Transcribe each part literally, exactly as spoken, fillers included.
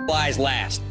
Flies last.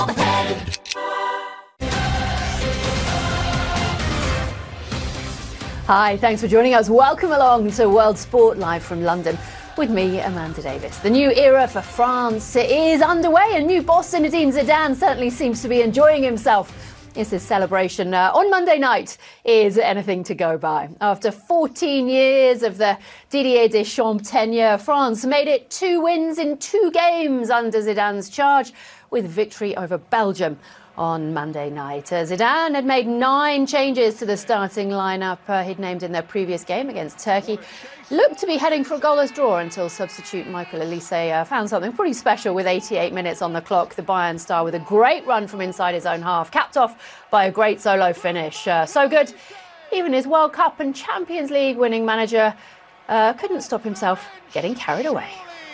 Hi, thanks for joining us. Welcome along to World Sport live from London with me, Amanda Davis. The new era for France is underway, and new boss Zinedine Zidane certainly seems to be enjoying himself. Is his celebration uh, on Monday night is anything to go by. After fourteen years of the Didier Deschamps tenure, France made it two wins in two games under Zidane's charge, with victory over Belgium on Monday night. Uh, Zidane had made nine changes to the starting lineup uh, he'd named in their previous game against Turkey. Looked to be heading for a goalless draw until substitute Michael Olise uh, found something pretty special with eighty-eight minutes on the clock. The Bayern star with a great run from inside his own half, capped off by a great solo finish. Uh, so good, even his World Cup and Champions League winning manager uh, couldn't stop himself getting carried away.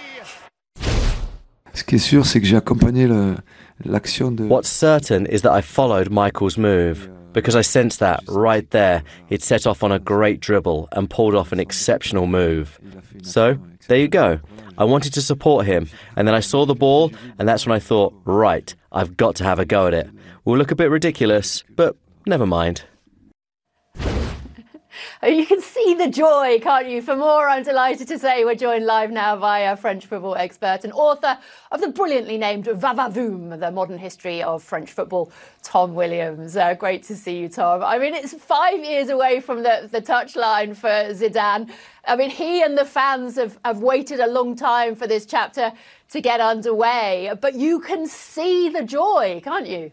Ce qui est sûr, c'est que j'ai accompagné le, l'action de... What's certain is that I followed Michael's move, because I sensed that, right there, he'd set off on a great dribble and pulled off an exceptional move. So, there you go. I wanted to support him, and then I saw the ball, and that's when I thought, right, I've got to have a go at it. We'll look a bit ridiculous, but never mind. You can see the joy, can't you? For more, I'm delighted to say we're joined live now by a French football expert and author of the brilliantly named Va-Va-Voom, the modern history of French football, Tom Williams. Uh, great to see you, Tom. I mean, it's five years away from the, the touchline for Zidane. I mean, he and the fans have, have waited a long time for this chapter to get underway, but you can see the joy, can't you?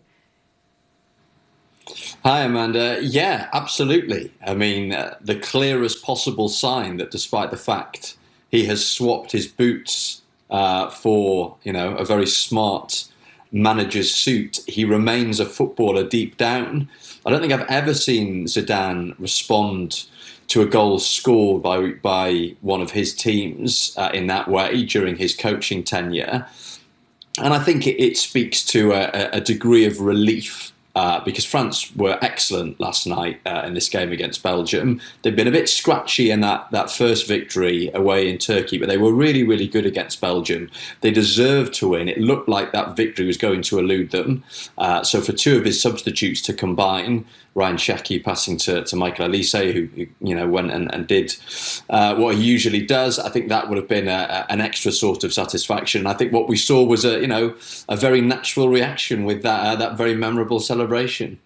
Hi, Amanda. Yeah, absolutely. I mean, uh, the clearest possible sign that despite the fact he has swapped his boots uh, for, you know, a very smart manager's suit, he remains a footballer deep down. I don't think I've ever seen Zidane respond to a goal scored by by one of his teams uh, in that way during his coaching tenure. And I think it, it speaks to a, a degree of relief. Uh, because France were excellent last night uh, in this game against Belgium. They've been a bit scratchy in that, that first victory away in Turkey, but they were really, really good against Belgium. They deserved to win. It looked like that victory was going to elude them. Uh, so for two of his substitutes to combine, Ryan Cherki passing to, to Michael Olise, who, who you know went and, and did uh, what he usually does, I think that would have been a, a, an extra sort of satisfaction. I think what we saw was a you know a very natural reaction with that uh, that very memorable celebration.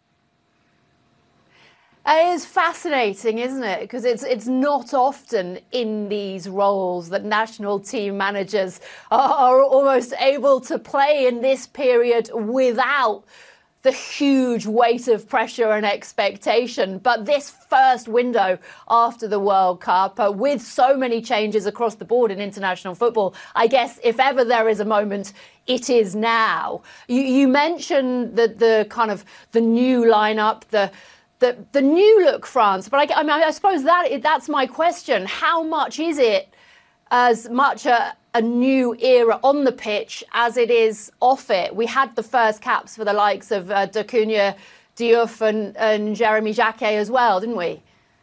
It is fascinating, isn't it? Because it's it's not often in these roles that national team managers are, are almost able to play in this period without the huge weight of pressure and expectation. But this first window after the World Cup, uh, with so many changes across the board in international football, I guess if ever there is a moment, it is now. You, you mentioned the, the kind of the new lineup, the the the new look France. But I, I mean, I suppose that that's my question. How much is it as much a a new era on the pitch as it is off it? We had the first caps for the likes of uh, D'Acunha, Diouf and, and Jeremy Jacquet as well, didn't we?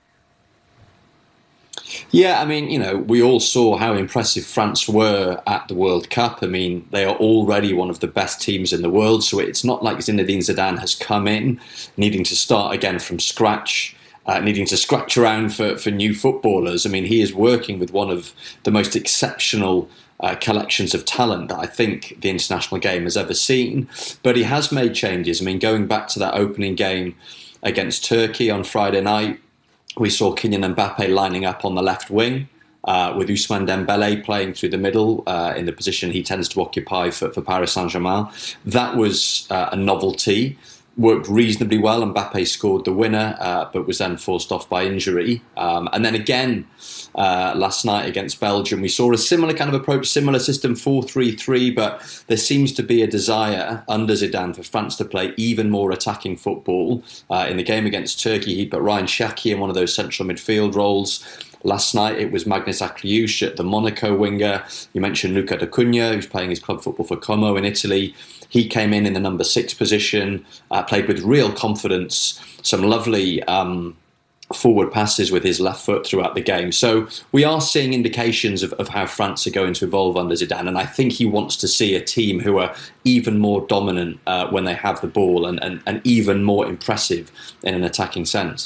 Yeah, I mean, you know, we all saw how impressive France were at the World Cup. I mean, they are already one of the best teams in the world, so it's not like Zinedine Zidane has come in needing to start again from scratch. Uh, needing to scratch around for, for new footballers. I mean, he is working with one of the most exceptional uh, collections of talent that I think the international game has ever seen. But he has made changes. I mean, going back to that opening game against Turkey on Friday night, we saw Kylian Mbappe lining up on the left wing, uh, with Ousmane Dembele playing through the middle uh, in the position he tends to occupy for, for Paris Saint-Germain. That was uh, a novelty. Worked reasonably well. Mbappe scored the winner, uh, but was then forced off by injury. Um, and then again, uh, last night against Belgium, we saw a similar kind of approach, similar system, four three three, but there seems to be a desire under Zidane for France to play even more attacking football. Uh, in the game against Turkey, he put Ryan Cherki in one of those central midfield roles. Last night it was Magnus Akliouche at the Monaco winger. You mentioned Luca D'Acunha, who's playing his club football for Como in Italy. He came in in the number six position, uh, played with real confidence, some lovely um, forward passes with his left foot throughout the game. So we are seeing indications of, of how France are going to evolve under Zidane, and I think he wants to see a team who are even more dominant uh, when they have the ball and, and, and even more impressive in an attacking sense.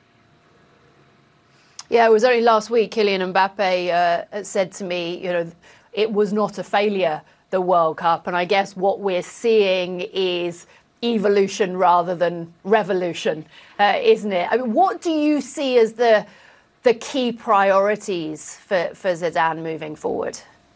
Yeah, it was only last week Kylian Mbappe uh, said to me, you know, it was not a failure, the World Cup. And I guess what we're seeing is evolution rather than revolution, uh, isn't it? I mean, what do you see as the the key priorities for, for Zidane moving forward?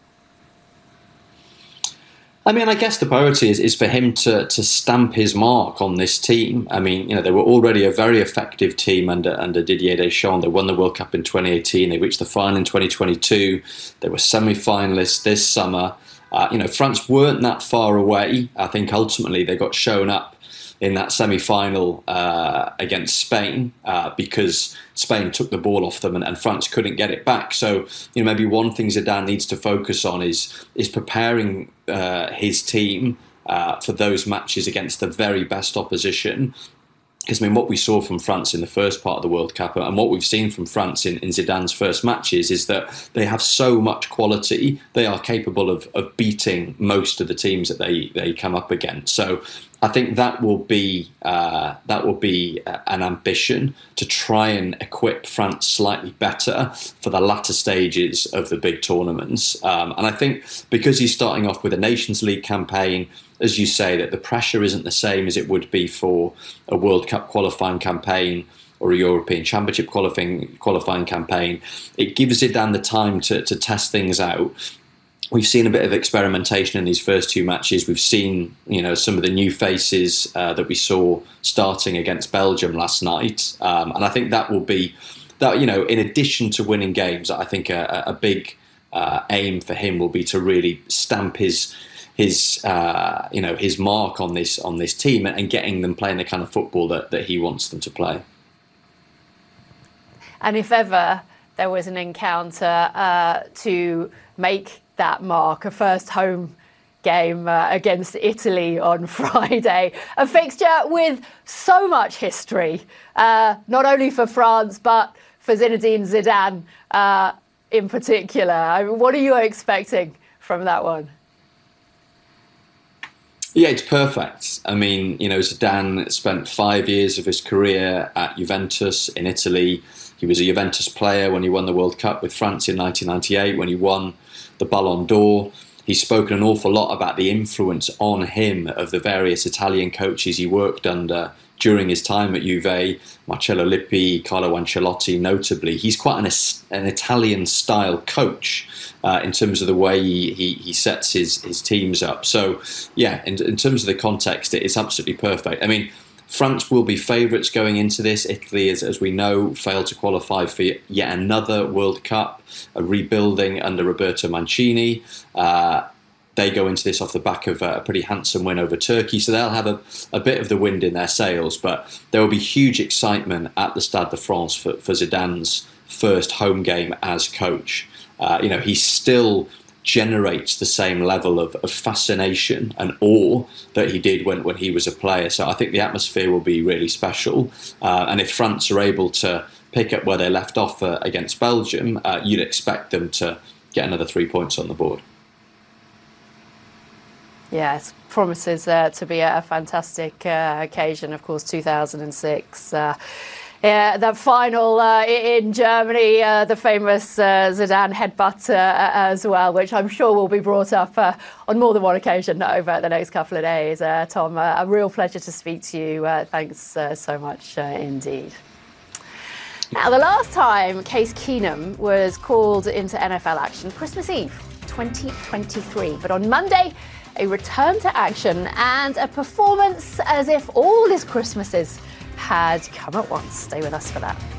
I mean, I guess the priority is, is for him to, to stamp his mark on this team. I mean, you know, they were already a very effective team under under Didier Deschamps. They won the World Cup in twenty eighteen. They reached the final in twenty twenty-two. They were semi-finalists this summer. Uh, you know, France weren't that far away. I think ultimately they got shown up in that semi-final uh, against Spain uh, because Spain took the ball off them and, and France couldn't get it back. So, you know, maybe one thing Zidane needs to focus on is is preparing uh, his team uh, for those matches against the very best opposition. Because, I mean, what we saw from France in the first part of the World Cup and what we've seen from France in, in Zidane's first matches is that they have so much quality. They are capable of, of beating most of the teams that they, they come up against. So I think that will be uh, that will be an ambition to try and equip France slightly better for the latter stages of the big tournaments. Um, and I think because he's starting off with a Nations League campaign, as you say, that the pressure isn't the same as it would be for a World Cup qualifying campaign or a European Championship qualifying qualifying campaign. It gives Zidane the time to, to test things out. We've seen a bit of experimentation in these first two matches. We've seen, you know, some of the new faces uh, that we saw starting against Belgium last night, um, and I think that will be that. You know, in addition to winning games, I think a, a big uh, aim for him will be to really stamp his. his uh, you know his mark on this on this team and getting them playing the kind of football that, that he wants them to play. And if ever there was an encounter uh, to make that mark, a first home game uh, against Italy on Friday, a fixture with so much history, uh, not only for France but for Zinedine Zidane uh, in particular. I mean, what are you expecting from that one? Yeah, it's perfect. I mean, you know, Zidane spent five years of his career at Juventus in Italy. He was a Juventus player when he won the World Cup with France in nineteen ninety-eight, when he won the Ballon d'Or. He's spoken an awful lot about the influence on him of the various Italian coaches he worked under during his time at Juve, Marcello Lippi, Carlo Ancelotti notably. He's quite an, an Italian-style coach uh, in terms of the way he, he, he sets his, his teams up. So, yeah, in, in terms of the context, it's absolutely perfect. I mean, France will be favourites going into this. Italy, as, as we know, failed to qualify for yet another World Cup, a rebuilding under Roberto Mancini. Uh, They go into this off the back of a pretty handsome win over Turkey, so they'll have a, a bit of the wind in their sails. But there will be huge excitement at the Stade de France for, for Zidane's first home game as coach. Uh, you know, he still generates the same level of, of fascination and awe that he did when, when he was a player. So I think the atmosphere will be really special. Uh, and if France are able to pick up where they left off uh, against Belgium, uh, you'd expect them to get another three points on the board. Yes, promises uh, to be a fantastic uh, occasion. Of course, two thousand six. Uh, yeah, that final uh, in Germany, uh, the famous uh, Zidane headbutt uh, as well, which I'm sure will be brought up uh, on more than one occasion over the next couple of days. Uh, Tom, uh, a real pleasure to speak to you. Uh, thanks uh, so much uh, indeed. Now, the last time Case Keenum was called into N F L action, Christmas Eve twenty twenty-three. But on Monday, a return to action and a performance as if all his Christmases had come at once. Stay with us for that.